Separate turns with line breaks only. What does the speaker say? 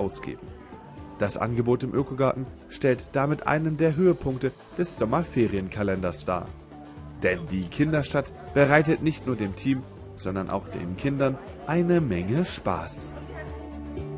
ausgeben. Das Angebot im Ökogarten stellt damit einen der Höhepunkte des Sommerferienkalenders dar. Denn die Kinderstadt bereitet nicht nur dem Team, sondern auch den Kindern eine Menge Spaß.